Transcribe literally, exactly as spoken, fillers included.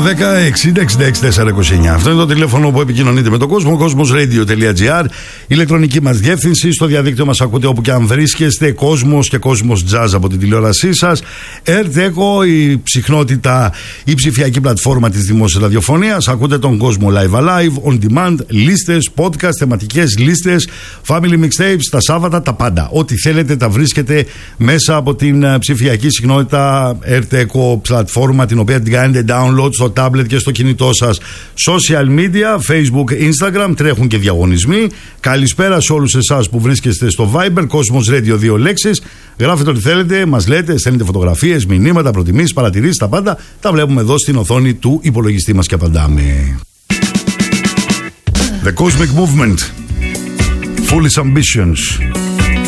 δέκα εξήντα εξήντα έξι τετρακόσια είκοσι εννιά. Αυτό είναι το τηλέφωνο που επικοινωνείτε με τον κόσμο. Cosmosradio.gr. Ηλεκτρονική μας διεύθυνση. Στο διαδίκτυο μας ακούτε όπου και αν βρίσκεστε. Κόσμος και Κόσμος Jazz από την τηλεόρασή σας. Earth-Echo, η ψυχνότητα, η ψηφιακή πλατφόρμα της δημόσιας ραδιοφωνίας. Ακούτε τον κόσμο live alive, on demand, λίστες, podcast, θεματικές λίστες, family mixtapes, τα Σάββατα, τα πάντα. Ό,τι θέλετε τα βρίσκετε μέσα από την ψηφιακή συχνότητα Earth-Echo πλατφόρμα, την οποία την κάνετε download στο tablet και στο κινητό σας. Social media, Facebook, Instagram, τρέχουν και διαγωνισμοί. Καλησπέρα σε όλους εσάς που βρίσκεστε στο Viber, Cosmos Radio, δύο λέξεις. Γράφετε ό,τι θέλετε, μας λέτε, στέλνετε φωτογραφίες, μηνύματα, προτιμήσεις, παρατηρήσεις, τα πάντα. Τα βλέπουμε εδώ στην οθόνη του υπολογιστή μας και απαντάμε. The Cosmic Movement, Foolish Ambitions.